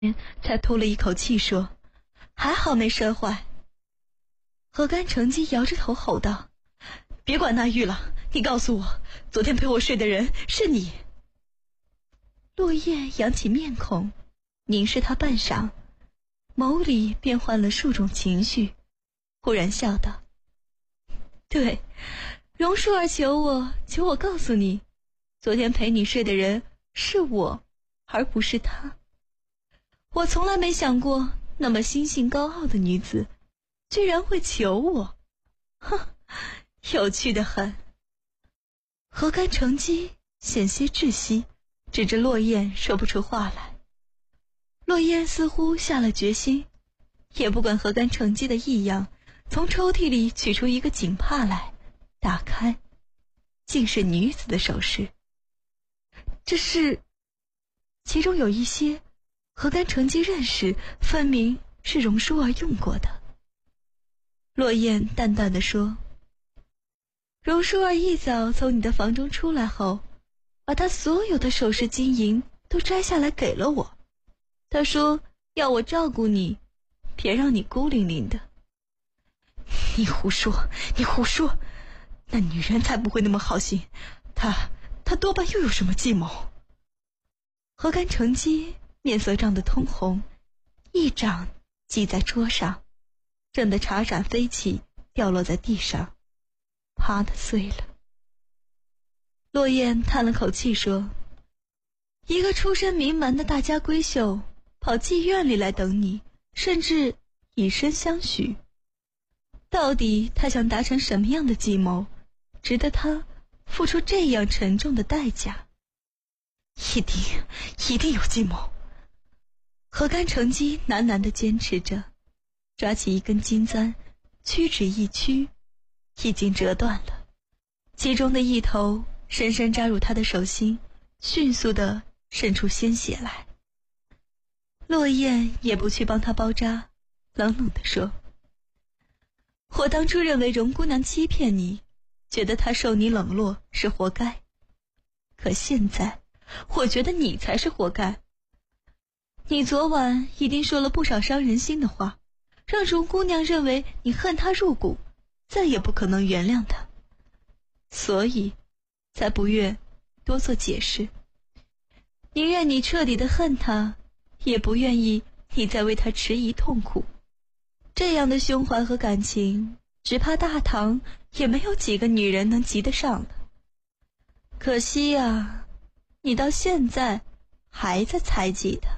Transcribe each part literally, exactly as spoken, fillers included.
才吐了一口气说：“还好没摔坏。”何干成机摇着头吼道：“别管那玉了，你告诉我，昨天陪我睡的人是你。”落叶扬起面孔，凝视他半晌，眸里变换了数种情绪，忽然笑道：“对，榕树儿求我，求我告诉你，昨天陪你睡的人是我，而不是他。我从来没想过，那么心性高傲的女子，居然会求我，哼，有趣得很。”何干成机险些窒息，指着落雁说不出话来。落雁似乎下了决心，也不管何干成机的异样，从抽屉里取出一个锦帕来，打开，竟是女子的首饰。这是，其中有一些何干成机认识，分明是榕树儿用过的。落雁淡淡地说：“榕树儿一早从你的房中出来后，把她所有的首饰金银都摘下来给了我。她说要我照顾你，别让你孤零零的。”“你胡说，你胡说！那女人才不会那么好心，她她多半又有什么计谋？”何干成机面色涨得通红，一掌击在桌上，震得茶盏飞起，掉落在地上，啪的碎了。落雁叹了口气说：“一个出身名门的大家闺秀，跑妓院里来等你，甚至以身相许，到底他想达成什么样的计谋，值得他付出这样沉重的代价？一定一定有计谋。”何干成机喃喃地坚持着，抓起一根金簪，屈指一屈，已经折断了，其中的一头深深扎入他的手心，迅速地渗出鲜血来。落雁也不去帮他包扎，冷冷地说：“我当初认为荣姑娘欺骗你，觉得她受你冷落是活该，可现在我觉得你才是活该。你昨晚一定说了不少伤人心的话，让荣姑娘认为你恨她入骨，再也不可能原谅她，所以才不愿多做解释，宁愿你彻底的恨她，也不愿意你再为她迟疑痛苦。这样的胸怀和感情，只怕大唐也没有几个女人能及得上了。可惜啊，你到现在还在猜忌她。”“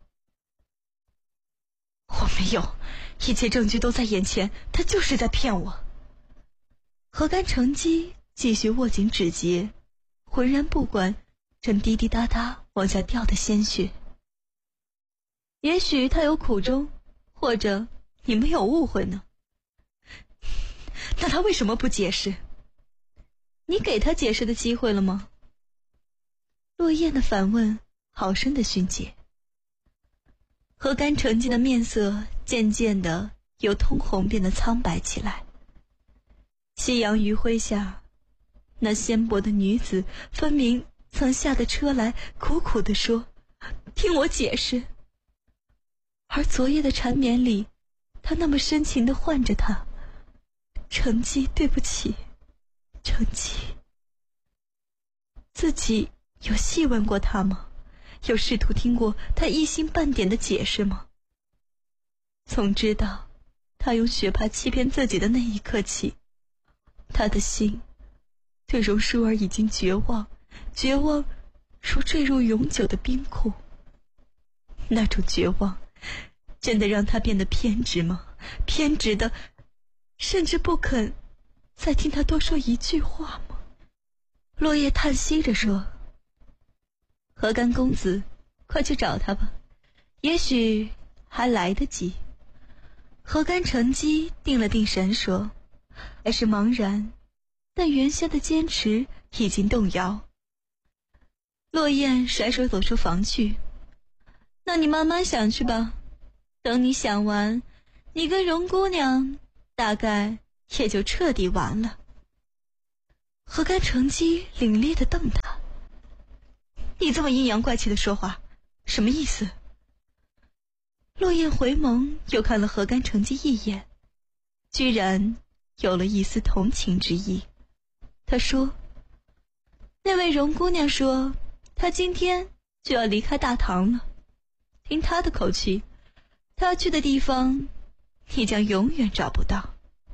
我没有，一切证据都在眼前，他就是在骗我。”何干成机继续握紧指节，浑然不管正滴滴答答往下掉的鲜血。也许他有苦衷，或者你们有误会呢。那他为什么不解释？你给他解释的机会了吗？落雁的反问好生的训诫。何干成机的面色渐渐的由通红变得苍白起来。夕阳余晖下，那纤薄的女子分明曾下得车来，苦苦地说：“听我解释。”而昨夜的缠绵里，她那么深情地唤着他：“成机，对不起，成机。”自己有细问过他吗？有试图听过他一星半点的解释吗？从知道他用雪帕欺骗自己的那一刻起，他的心对榕树儿已经绝望，绝望如坠入永久的冰库。那种绝望真的让他变得偏执吗？偏执的甚至不肯再听他多说一句话吗？落叶叹息着说：“何干公子，快去找他吧，也许还来得及。”何干成机定了定神说：“还是茫然，但原先的坚持已经动摇。”落雁甩手走出房去：“那你慢慢想去吧，等你想完，你跟荣姑娘大概也就彻底完了。”何干成机凛冽地瞪他：“你这么阴阳怪气的说话，什么意思？” 落雁回眸，又看了何干成机一眼，居然有了一丝同情之意。他说：“那位荣姑娘说，她今天就要离开大唐了。听她的口气，她去的地方，你将永远找不到。”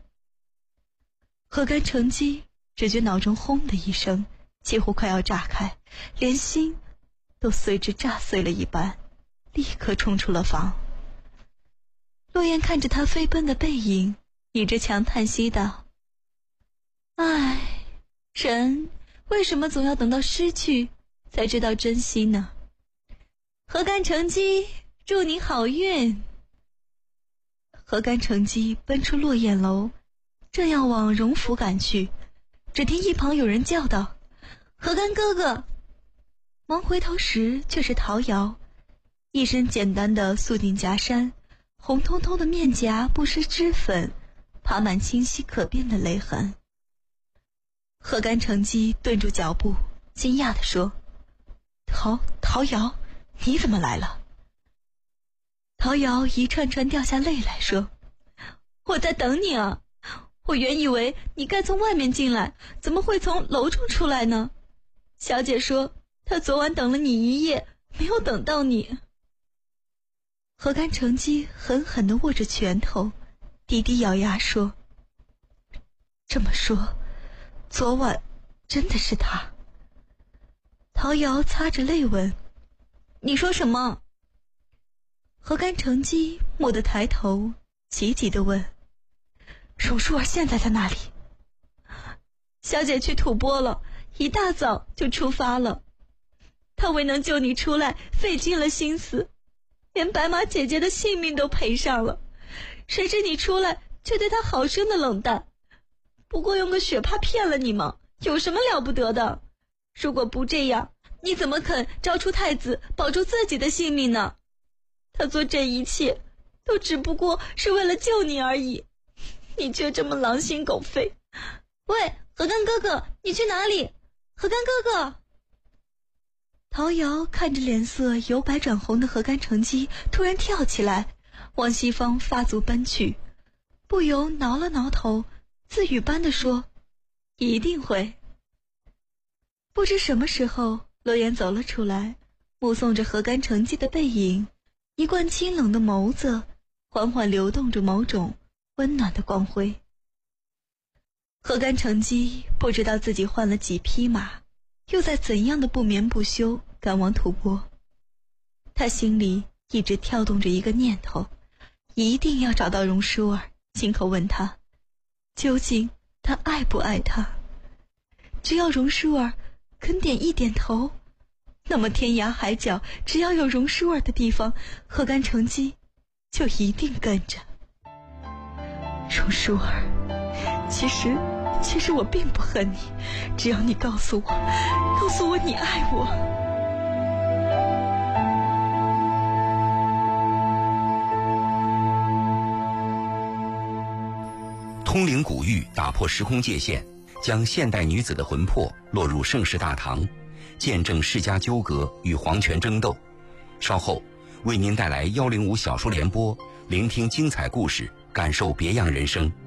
何干成机只觉脑中轰的一声，几乎快要炸开，连心都随之炸碎了一般，立刻冲出了房。落雁看着他飞奔的背影，倚着墙叹息道：“唉，人为什么总要等到失去才知道珍惜呢？何干成机，祝你好运。”何干成机奔出落雁楼，正要往荣府赶去，只听一旁有人叫道：“何干哥哥！”忙回头时，却是陶瑶，一身简单的素净夹衫，红彤彤的面颊不施脂粉，爬满清晰可辨的泪痕。何干成机顿住脚步，惊讶地说：“陶陶瑶，你怎么来了？”陶瑶一串串掉下泪来说：“我在等你啊！我原以为你该从外面进来，怎么会从楼中出来呢？小姐说她昨晚等了你一夜，没有等到你。”何干成机狠狠地握着拳头，低低咬牙说：“这么说，昨晚真的是他？”陶瑶擦着泪问：“你说什么？”何干成机蓦地抬头，急急地问：“荣淑儿现在在哪里？”小姐去吐蕃了，一大早就出发了。她为能救你出来，费尽了心思，连白马姐姐的性命都赔上了。谁知你出来，却对她好生的冷淡。不过用个血帕骗了你吗？有什么了不得的？如果不这样，你怎么肯招出太子，保住自己的性命呢？他做这一切，都只不过是为了救你而已。你却这么狼心狗肺。喂，何干哥哥，你去哪里？何干哥哥！陶瑶看着脸色由白转红的何干成机，突然跳起来，往西方发足奔去，不由挠了挠头，自语般地说：“一定会。”不知什么时候，落雁走了出来，目送着何干成机的背影，一贯清冷的眸子缓缓流动着某种温暖的光辉。何干成机不知道自己换了几匹马，又在怎样的不眠不休赶往吐蕃。他心里一直跳动着一个念头，一定要找到荣淑儿，亲口问他究竟他爱不爱他。只要荣淑儿肯点一点头，那么天涯海角，只要有荣淑儿的地方，何干成机就一定跟着。荣淑儿，其实其实我并不恨你，只要你告诉我告诉我你爱我。 通灵古玉打破时空界限，将现代女子的魂魄落入盛世大唐，见证世家纠葛与皇权争斗。稍后为您带来幺零五小说联播，聆听精彩故事，感受别样人生。